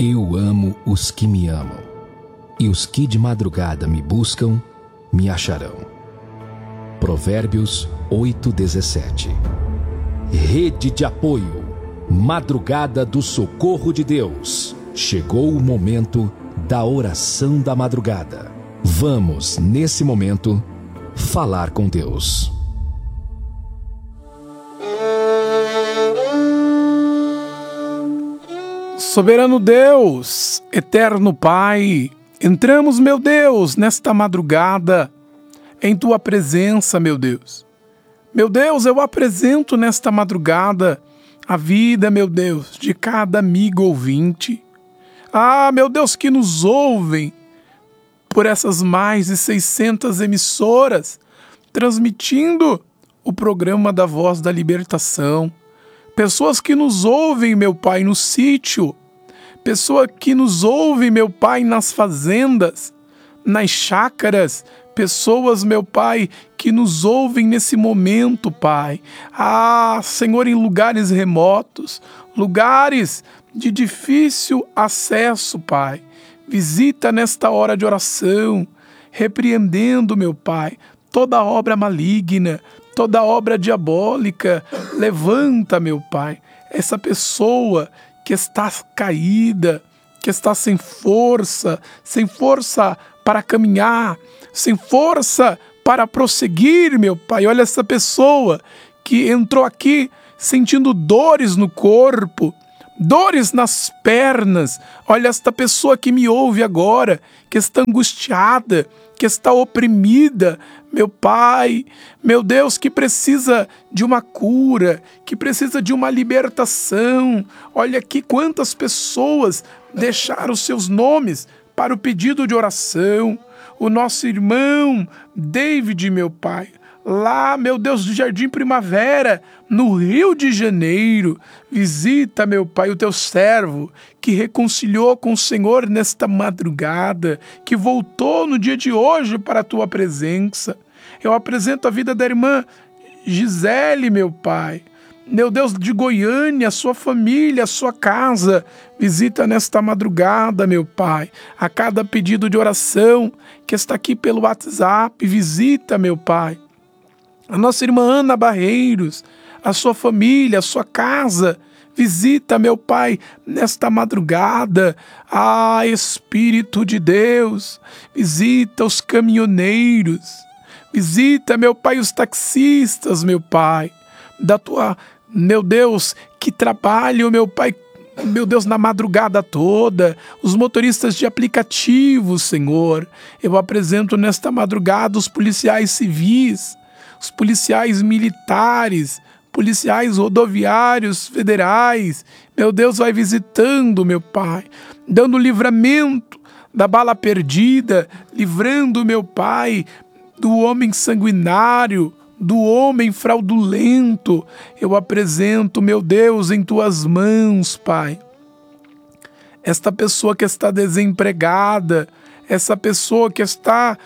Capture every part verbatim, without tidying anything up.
Eu amo os que me amam, e os que de madrugada me buscam, me acharão. Provérbios oito, dezessete. Rede de apoio, madrugada do socorro de Deus. Chegou o momento da oração da madrugada. Vamos, nesse momento, falar com Deus. Soberano Deus, eterno Pai, entramos, meu Deus, nesta madrugada, em Tua presença, meu Deus. Meu Deus, eu apresento nesta madrugada a vida, meu Deus, de cada amigo ouvinte. Ah, meu Deus, que nos ouvem por essas mais de seiscentas emissoras, transmitindo o programa da Voz da Libertação. Pessoas que nos ouvem, meu Pai, no sítio. Pessoas que nos ouvem, meu Pai, nas fazendas, nas chácaras. Pessoas, meu Pai, que nos ouvem nesse momento, Pai. Ah, Senhor, em lugares remotos, lugares de difícil acesso, Pai. Visita nesta hora de oração, repreendendo, meu Pai, toda obra maligna, toda obra diabólica. Levanta, meu Pai, essa pessoa que está caída, que está sem força, sem força para caminhar, sem força para prosseguir, meu Pai. Olha essa pessoa que entrou aqui sentindo dores no corpo, dores nas pernas. Olha esta pessoa que me ouve agora, que está angustiada, que está oprimida, meu Pai, meu Deus, que precisa de uma cura, que precisa de uma libertação. Olha aqui quantas pessoas deixaram seus nomes para o pedido de oração. O nosso irmão David, meu Pai, lá, meu Deus, do Jardim Primavera, no Rio de Janeiro. Visita, meu Pai, o teu servo, que reconciliou com o Senhor nesta madrugada, que voltou no dia de hoje para a tua presença. Eu apresento a vida da irmã Gisele, meu Pai, meu Deus, de Goiânia, a sua família, a sua casa. Visita nesta madrugada, meu Pai, a cada pedido de oração que está aqui pelo WhatsApp. Visita, meu Pai, a nossa irmã Ana Barreiros, a sua família, a sua casa. Visita, meu Pai, nesta madrugada. Ah, Espírito de Deus, visita os caminhoneiros. Visita, meu Pai, os taxistas, meu Pai, da tua, meu Deus, que trabalham, meu Pai, meu Deus, na madrugada toda, os motoristas de aplicativos, Senhor. Eu apresento nesta madrugada os policiais civis, os policiais militares, policiais rodoviários federais. Meu Deus, vai visitando, meu Pai, dando livramento da bala perdida, livrando, meu Pai, do homem sanguinário, do homem fraudulento. Eu apresento, meu Deus, em tuas mãos, Pai, esta pessoa que está desempregada, essa pessoa que está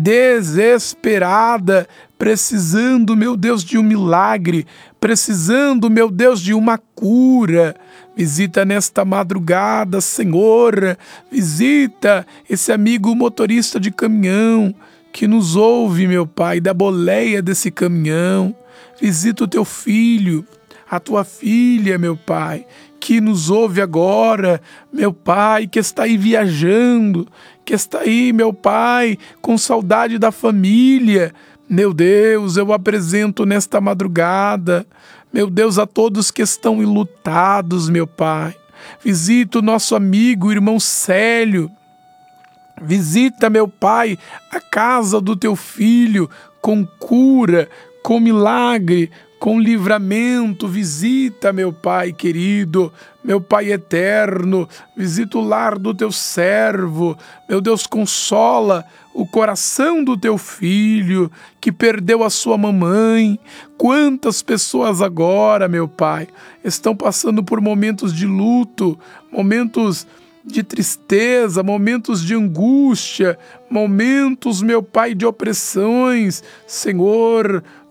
desesperada, precisando, meu Deus, de um milagre, precisando, meu Deus, de uma cura. Visita nesta madrugada, Senhor, visita esse amigo motorista de caminhão que nos ouve, meu Pai, da boleia desse caminhão. Visita o teu filho, a tua filha, meu Pai, que nos ouve agora, meu Pai, que está aí viajando, que está aí, meu Pai, com saudade da família. Meu Deus, eu apresento nesta madrugada, meu Deus, a todos que estão enlutados, meu Pai. Visita o nosso amigo, o irmão Célio. Visita, meu Pai, a casa do teu filho com cura, com milagre, com livramento. Visita, meu Pai querido, meu Pai eterno, visita o lar do teu servo. Meu Deus, consola o coração do teu filho que perdeu a sua mamãe. Quantas pessoas agora, meu Pai, estão passando por momentos de luto, momentos de tristeza, momentos de angústia, momentos, meu Pai, de opressões. Senhor,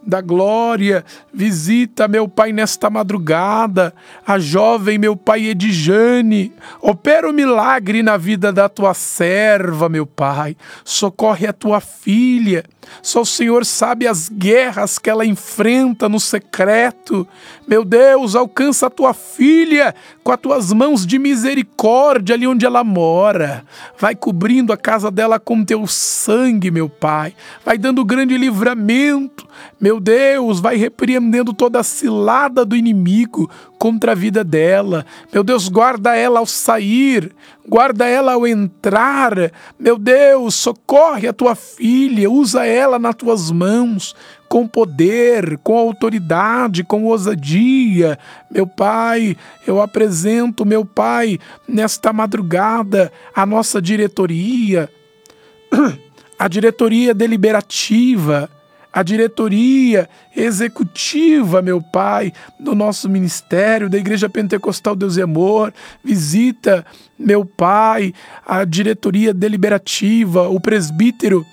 da glória, visita, meu Pai, nesta madrugada, a jovem, meu Pai, Edjane, opera o milagre na vida da tua serva, meu Pai, socorre a tua filha, só o Senhor sabe as guerras que ela enfrenta no secreto, meu Deus, alcança a tua filha com as tuas mãos de misericórdia ali onde ela mora, vai cobrindo a casa dela com teu sangue, meu Pai, vai dando grande livramento, meu Deus, vai repreendendo toda a cilada do inimigo contra a vida dela. Meu Deus, guarda ela ao sair, guarda ela ao entrar. Meu Deus, socorre a tua filha, usa ela nas tuas mãos, com poder, com autoridade, com ousadia. Meu Pai, eu apresento, meu Pai, nesta madrugada, a nossa diretoria, a diretoria deliberativa, a diretoria executiva, meu Pai, do nosso ministério, da Igreja Pentecostal Deus e Amor. Visita, meu Pai, a diretoria deliberativa, o presbítero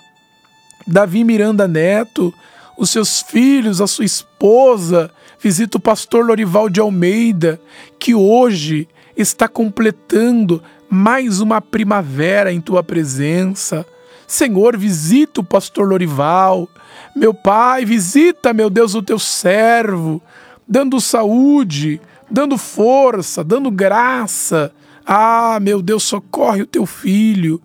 Davi Miranda Neto, os seus filhos, a sua esposa. Visita o pastor Lorival de Almeida, que hoje está completando mais uma primavera em tua presença. Senhor, visita o pastor Lorival. Meu Pai, visita, meu Deus, o teu servo, dando saúde, dando força, dando graça. Ah, meu Deus, socorre o teu filho.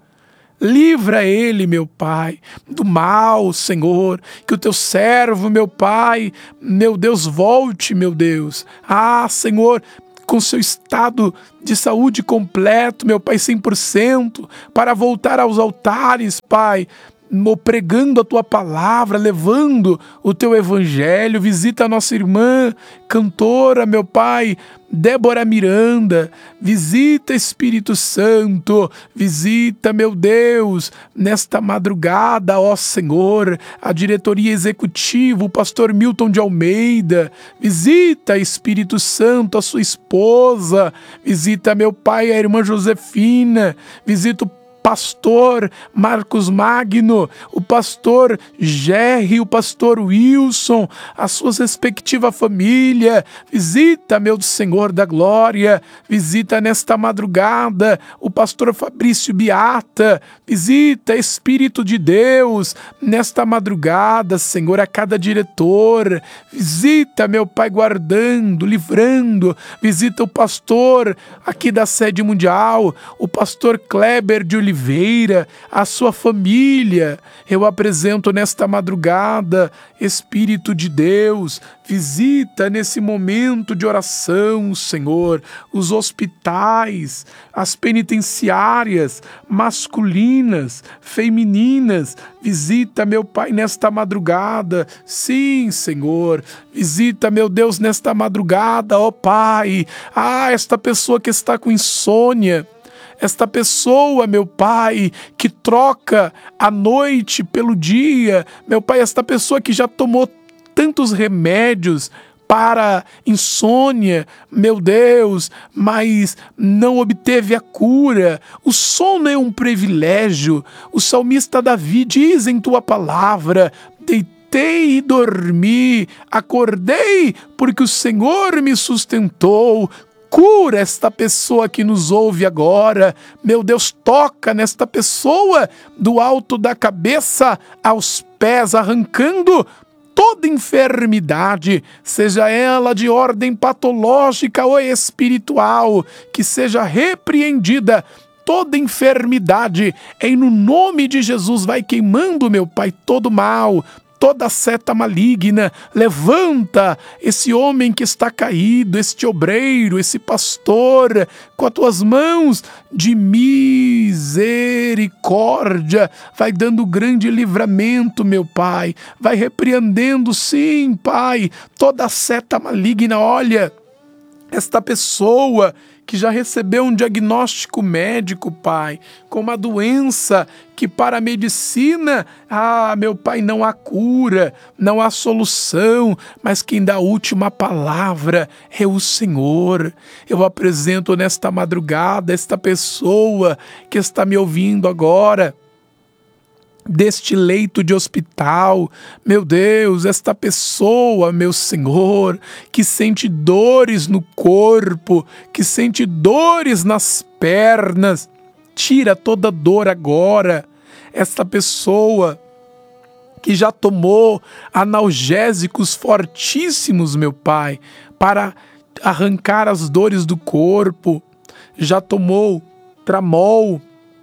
Livra ele, meu Pai, do mal, Senhor, que o teu servo, meu Pai, meu Deus, volte, meu Deus. Ah, Senhor, com seu estado de saúde completo, meu Pai, cem por cento, para voltar aos altares, Pai, pregando a tua palavra, levando o teu evangelho. Visita a nossa irmã cantora, meu Pai, Débora Miranda. Visita, Espírito Santo, visita, meu Deus, nesta madrugada, ó Senhor, a diretoria executiva, o pastor Milton de Almeida. Visita, Espírito Santo, a sua esposa. Visita, meu Pai, a irmã Josefina. Visita o pastor Marcos Magno, o pastor Gerry, o pastor Wilson, as suas respectivas famílias. Visita, meu Senhor da glória, visita nesta madrugada o pastor Fabrício Beata. Visita, Espírito de Deus, nesta madrugada, Senhor, a cada diretor. Visita, meu Pai, guardando, livrando. Visita o pastor aqui da sede mundial, o pastor Kleber de Oliveira, Oliveira, a sua família. Eu apresento nesta madrugada, Espírito de Deus, visita nesse momento de oração, Senhor, os hospitais, as penitenciárias, masculinas, femininas. Visita, meu Pai, nesta madrugada. Sim, Senhor, visita, meu Deus, nesta madrugada, ó Pai. Ah, esta pessoa que está com insônia, esta pessoa, meu Pai, que troca a noite pelo dia, meu Pai, esta pessoa que já tomou tantos remédios para insônia, meu Deus, mas não obteve a cura. O sono é um privilégio. O salmista Davi diz em tua palavra: deitei e dormi, acordei porque o Senhor me sustentou. Cura esta pessoa que nos ouve agora. Meu Deus, toca nesta pessoa do alto da cabeça aos pés, arrancando toda enfermidade, seja ela de ordem patológica ou espiritual, que seja repreendida toda enfermidade. Em no nome de Jesus, vai queimando, meu Pai, todo mal, toda seta maligna. Levanta esse homem que está caído, este obreiro, esse pastor, com as tuas mãos de misericórdia. Vai dando grande livramento, meu Pai. Vai repreendendo, sim, Pai, toda seta maligna. Olha, esta pessoa que já recebeu um diagnóstico médico, Pai, com uma doença que para a medicina, ah, meu Pai, não há cura, não há solução, mas quem dá a última palavra é o Senhor. Eu apresento nesta madrugada esta pessoa que está me ouvindo agora, deste leito de hospital, meu Deus, esta pessoa, meu Senhor, que sente dores no corpo, que sente dores nas pernas, tira toda dor agora. Esta pessoa que já tomou analgésicos fortíssimos, meu Pai, para arrancar as dores do corpo, já tomou tramol,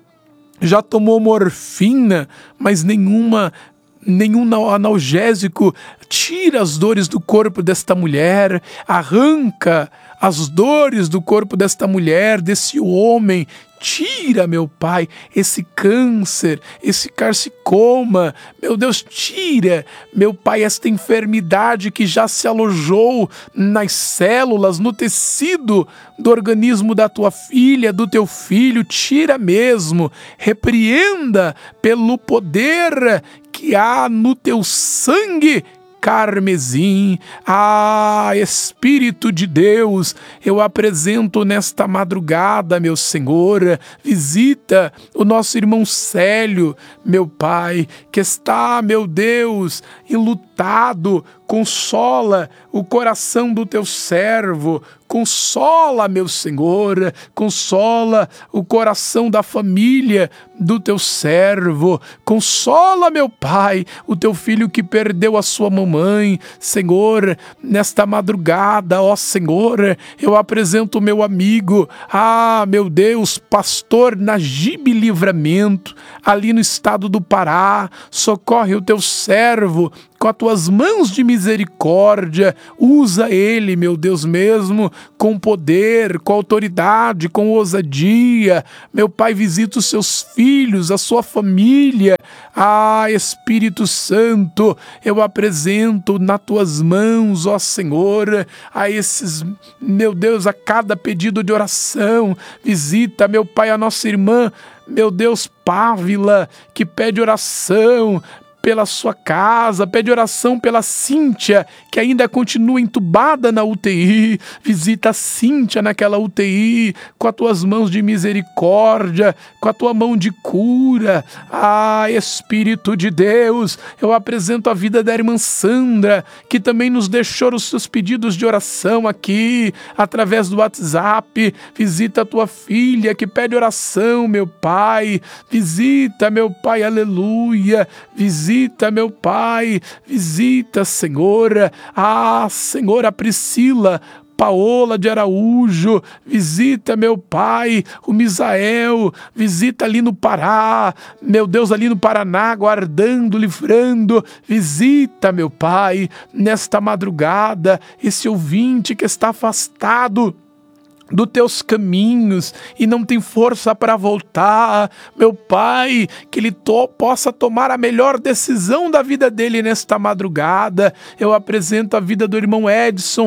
já tomou morfina, mas nenhuma, nenhum analgésico tira as dores do corpo desta mulher, arranca as dores do corpo desta mulher, desse homem. Tira, meu Pai, esse câncer, esse carcinoma, meu Deus, tira, meu Pai, esta enfermidade que já se alojou nas células, no tecido do organismo da tua filha, do teu filho, tira mesmo, repreenda pelo poder que há no teu sangue carmesim. Ah, Espírito de Deus, eu apresento nesta madrugada, meu Senhor, visita o nosso irmão Célio, meu Pai, que está, meu Deus, enlutado. Consola o coração do teu servo, consola, meu Senhor, consola o coração da família do teu servo, consola, meu Pai, o teu filho que perdeu a sua mamãe. Senhor, nesta madrugada, ó Senhor, eu apresento o meu amigo, ah, meu Deus, pastor Najib Livramento, ali no estado do Pará. Socorre o teu servo com as tuas mãos de misericórdia, usa ele, meu Deus mesmo, com poder, com autoridade, com ousadia. Meu Pai, visita os seus filhos, a sua família. Ah, Espírito Santo, eu apresento nas tuas mãos, ó Senhor, a esses, meu Deus, a cada pedido de oração. Visita, meu Pai, a nossa irmã, meu Deus, Pávila, que pede oração pela sua casa, pede oração pela Cíntia, que ainda continua entubada na U T I. Visita a Cíntia naquela U T I com as tuas mãos de misericórdia, com a tua mão de cura. Ah, Espírito de Deus, eu apresento a vida da irmã Sandra, que também nos deixou os seus pedidos de oração aqui, através do WhatsApp. Visita a tua filha que pede oração, meu Pai. Visita, meu Pai, aleluia. Visita Visita, meu Pai, visita, Senhor, ah, Senhor, a Priscila, Paola de Araújo, visita, meu Pai, o Misael, visita ali no Pará, meu Deus, ali no Paraná, guardando, livrando, visita, meu Pai, nesta madrugada, esse ouvinte que está afastado dos teus caminhos e não tem força para voltar, meu Pai, que ele to- possa tomar a melhor decisão da vida dele nesta madrugada. Eu apresento a vida do irmão Edson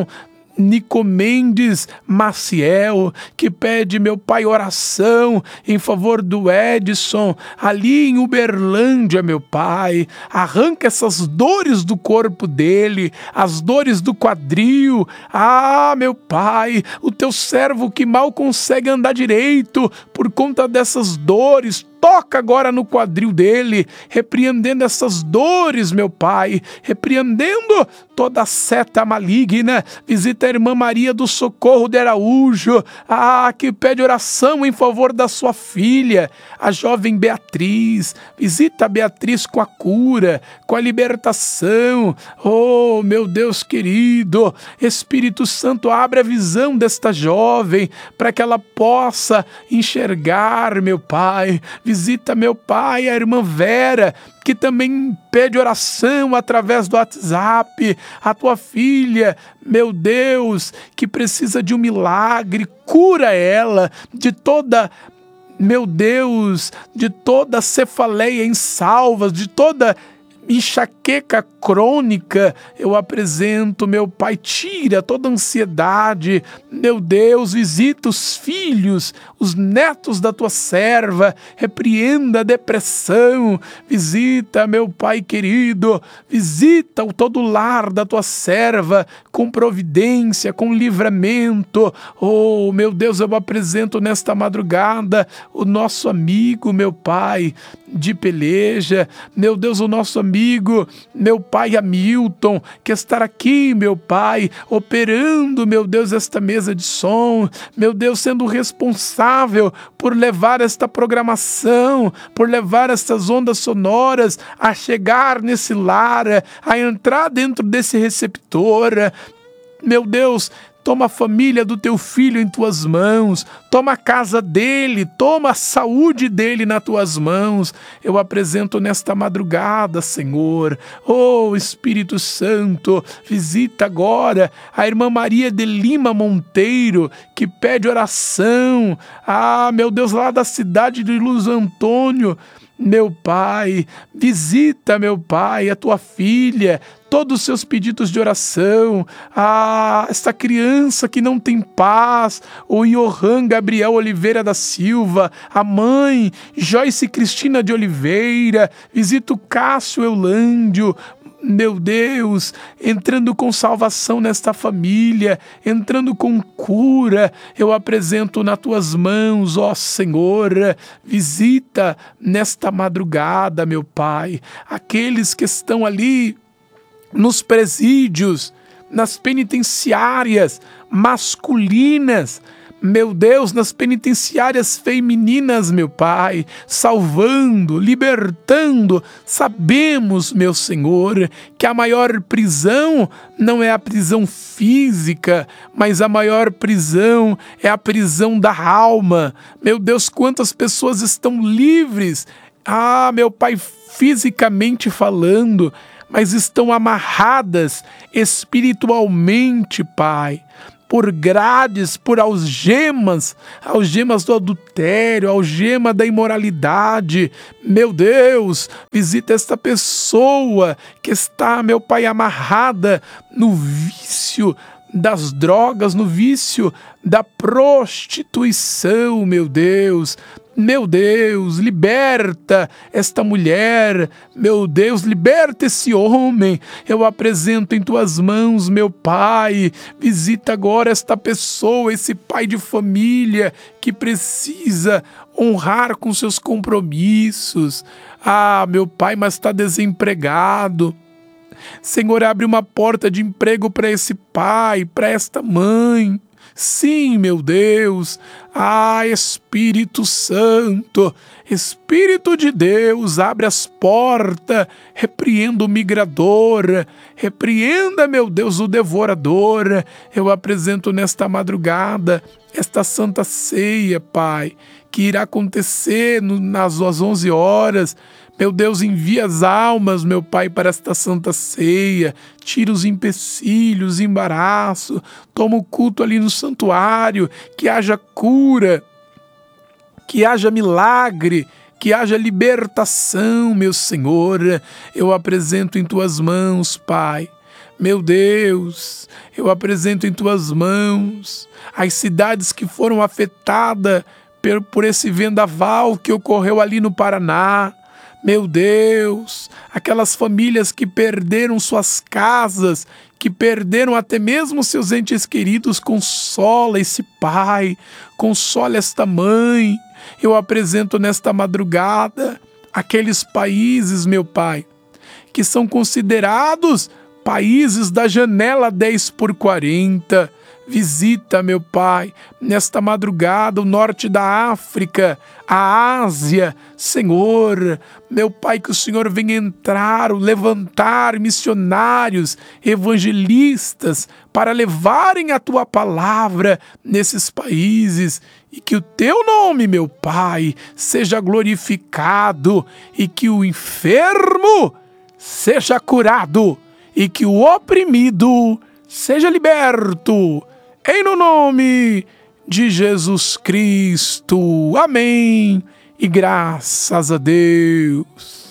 Nicomendes Maciel, que pede, meu Pai, oração em favor do Edson, ali em Uberlândia, meu Pai. Arranca essas dores do corpo dele, as dores do quadril. Ah, meu Pai, o teu servo que mal consegue andar direito por conta dessas dores, toca agora no quadril dele, repreendendo essas dores, meu Pai, repreendendo toda a seta maligna. Visita a irmã Maria do Socorro de Araújo, ah, que pede oração em favor da sua filha, a jovem Beatriz. Visita a Beatriz com a cura, com a libertação. Oh, meu Deus querido, Espírito Santo, abre a visão desta jovem, para que ela possa enxergar, meu Pai. Visita, meu Pai, a irmã Vera, que também pede oração através do WhatsApp, a tua filha, meu Deus, que precisa de um milagre. Cura ela de toda, meu Deus, de toda cefaleia em salvas, de toda enxaqueca crônica. Eu apresento, meu Pai, tira toda ansiedade, meu Deus, visita os filhos, os netos da tua serva, repreenda a depressão, visita, meu Pai querido, visita o todo lar da tua serva, com providência, com livramento. Oh, meu Deus, eu apresento nesta madrugada o nosso amigo, meu Pai, de peleja. Meu Deus, o nosso amigo, meu Pai Hamilton, que está aqui, meu Pai, operando, meu Deus, esta mesa de som, meu Deus, sendo responsável por levar esta programação, por levar estas ondas sonoras a chegar nesse lar, a entrar dentro desse receptor. Meu Deus, toma a família do teu filho em tuas mãos, toma a casa dele, toma a saúde dele nas tuas mãos. Eu apresento nesta madrugada, Senhor, oh Espírito Santo, visita agora a irmã Maria de Lima Monteiro, que pede oração, ah, meu Deus, lá da cidade de Luiz Antônio. Meu Pai, visita, meu Pai, a tua filha, todos os seus pedidos de oração, ah, esta criança que não tem paz, o Johan Gabriel Oliveira da Silva, a mãe, Joyce Cristina de Oliveira, visita o Cássio Eulândio, meu Deus, entrando com salvação nesta família, entrando com cura, eu apresento nas tuas mãos, ó Senhor, visita nesta madrugada, meu Pai, aqueles que estão ali nos presídios, nas penitenciárias masculinas, meu Deus, nas penitenciárias femininas, meu Pai, salvando, libertando. Sabemos, meu Senhor, que a maior prisão não é a prisão física, mas a maior prisão é a prisão da alma. Meu Deus, quantas pessoas estão livres, ah, meu Pai, fisicamente falando, mas estão amarradas espiritualmente, Pai, por grades, por algemas, algemas do adultério, algema da imoralidade. Meu Deus, visita esta pessoa que está, meu Pai, amarrada no vício das drogas, no vício da prostituição, meu Deus. Meu Deus, liberta esta mulher, meu Deus, liberta esse homem. Eu apresento em tuas mãos, meu Pai. Visita agora esta pessoa, esse pai de família que precisa honrar com seus compromissos. Ah, meu Pai, mas está desempregado. Senhor, abre uma porta de emprego para esse pai, para esta mãe. Sim, meu Deus, ah, Espírito Santo, Espírito de Deus, abre as portas, repreenda o migrador, repreenda, meu Deus, o devorador. Eu apresento nesta madrugada esta santa ceia, Pai, que irá acontecer no, nas onze horas. Meu Deus, envia as almas, meu Pai, para esta santa ceia. Tira os empecilhos, embaraço. Toma o culto ali no santuário. Que haja cura, que haja milagre, que haja libertação, meu Senhor. Eu apresento em tuas mãos, Pai. Meu Deus, eu apresento em tuas mãos as cidades que foram afetadas por esse vendaval que ocorreu ali no Paraná. Meu Deus, aquelas famílias que perderam suas casas, que perderam até mesmo seus entes queridos, consola esse pai, consola esta mãe. Eu apresento nesta madrugada aqueles países, meu Pai, que são considerados países da janela dez por quarenta. Visita, meu Pai, nesta madrugada o norte da África, a Ásia. Senhor, meu Pai, que o Senhor venha entrar, levantar missionários, evangelistas, para levarem a Tua palavra nesses países. E que o Teu nome, meu Pai, seja glorificado, e que o enfermo seja curado, e que o oprimido seja liberto. Em no nome de Jesus Cristo. Amém. E graças a Deus.